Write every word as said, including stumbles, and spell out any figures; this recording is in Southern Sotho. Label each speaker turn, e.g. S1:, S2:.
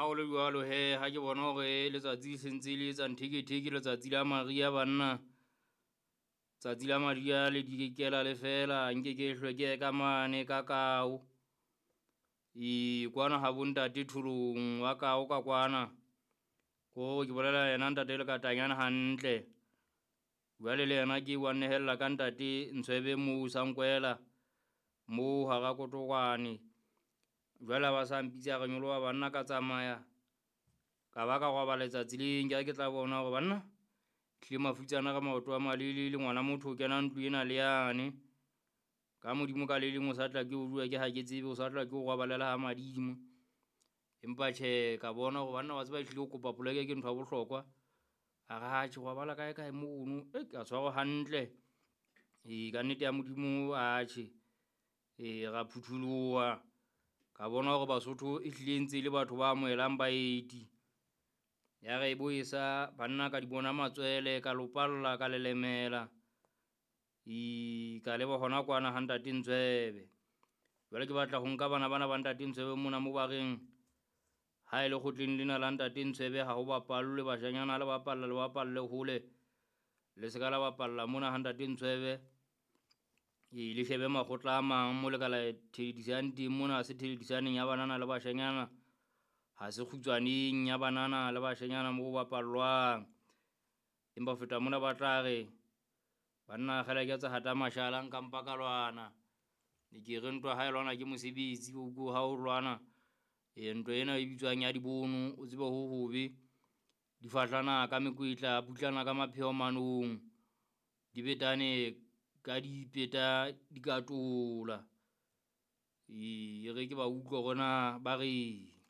S1: ha o le jwalo he ha ke bona hore letsatsi sentse le etsa ntheketheke letsatsi la maria banna tsatsi la maria le dikela le fela nke ke hlweke ka mane ka kao e kwana ha bontate thulong wa ka o ka kwana ko ke bolela yena ntate le katanyana hantle jwale le yena ke wa nehella ka ntate Ntshwebe mo Sankwela mo ha ga Kotokwane jwale ba sa mpitsa ga nyolo wa banna ka tsamaya ka ba ka go ba letsatsi le nka ke tla bona go banna hle mafutsana ka maoto a malele le ngwana motho o kena ntlo ena le yane ka modimo ka le leng o sa tla ke o dua ke ha ke tsebe o sa tla ke o gobalela ha madimo empa tjhe ka bona go banna wa tseba hlile o kopa poleke ke ntho ya bohlokwa a ga ha tjhe go bala kae kae mono e ka tshwara hantle e ka nnete ya modimo a tjhe e ra phuthuloha ka bona hore Basotho e hlile ntse le batho ba amohelang baeti ya re bo isa banna ka di bona matswele ka lopalla ka lelemela e ka leba hona kwana ha ntate Ntswebe jwale ke batla ho nka bana bana ba ntate Ntswebe mona mo ba reng ha ile khotleng lena la ntate Ntswebe ha ho bapallwe bashanyana le bapalla le bapalle hole le se ka la bapalla mona ha ntate Ntswebe e le shebe makgotla a mang mo le ka la television teng mona se television ya banana le bashanyana ha se kgutswaneng ya banana le bashanyana mo bapallwang empa feta mona ba tla re banna kgale ke tsa hata mashala nka mpa ka lwana ne ke re ntwa ha e lwana ke mosebetsi o go ha o lwana e ntwa ena e bitswang ya dibono o tsebe ho hobe di fahlana ka mekwetla butlana ka mapheo manong di betane ka dipeta di ka tola e re ke ba utlwa gona ba re